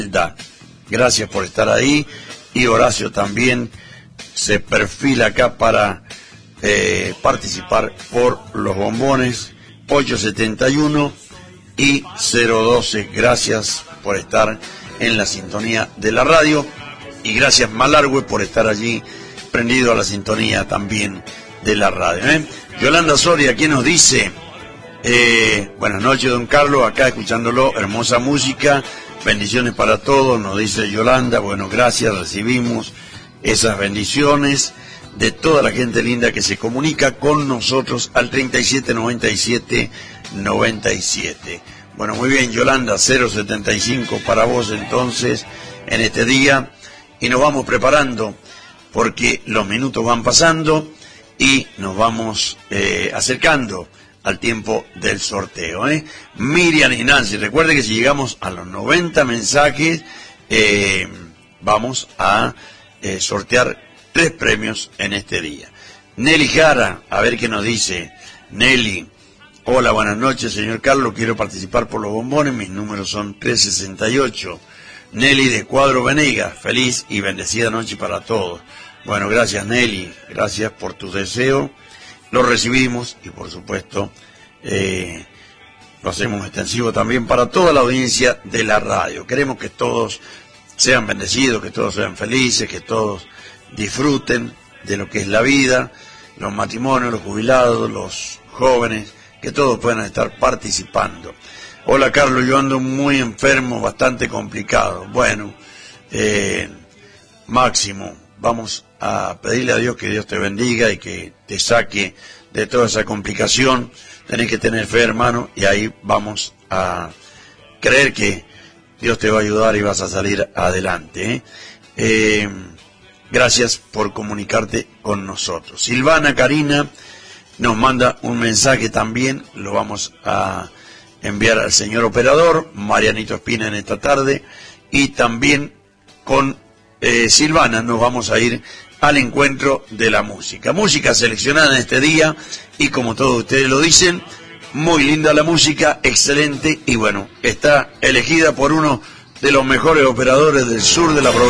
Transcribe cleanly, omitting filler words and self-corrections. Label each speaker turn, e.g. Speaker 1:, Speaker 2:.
Speaker 1: Gracias por estar ahí. Y Horacio también se perfila acá para participar por los bombones 871 y 012. Gracias por estar en la sintonía de la radio. Y gracias Malargüe por estar allí prendido a la sintonía también de la radio. Yolanda Soria, ¿quién nos dice? Buenas noches, don Carlos, acá escuchándolo, hermosa música, bendiciones para todos, nos dice Yolanda. Bueno, gracias, recibimos esas bendiciones de toda la gente linda que se comunica con nosotros al 379797. Bueno, muy bien, Yolanda, 075 para vos entonces en este día, y nos vamos preparando porque los minutos van pasando y nos vamos acercando al tiempo del sorteo. Miriam y Nancy, recuerde que si llegamos a los 90 mensajes, vamos a sortear 3 premios en este día. Nelly Jara, a ver qué nos dice. Nelly, hola, buenas noches, señor Carlos, quiero participar por los bombones, mis números son 368. Nelly de Cuadro Venegas, feliz y bendecida noche para todos. Bueno, gracias Nelly, gracias por tus deseos, lo recibimos y por supuesto lo hacemos extensivo también para toda la audiencia de la radio. Queremos que todos sean bendecidos, que todos sean felices, que todos disfruten de lo que es la vida, los matrimonios, los jubilados, los jóvenes, que todos puedan estar participando. Hola Carlos, yo ando muy enfermo, bastante complicado. Bueno, Máximo, vamos a pedirle a Dios que Dios te bendiga y que te saque de toda esa complicación. Tenés que tener fe, hermano, y ahí vamos a creer que Dios te va a ayudar y vas a salir adelante. Gracias por comunicarte con nosotros. Silvana Karina nos manda un mensaje también, lo vamos a enviar al señor operador, Marianito Espina, en esta tarde, y también con Silvana nos vamos a ir al encuentro de la música. Música seleccionada en este día, y como todos ustedes lo dicen, muy linda la música, excelente, y bueno, está elegida por uno de los mejores operadores del sur de la provincia.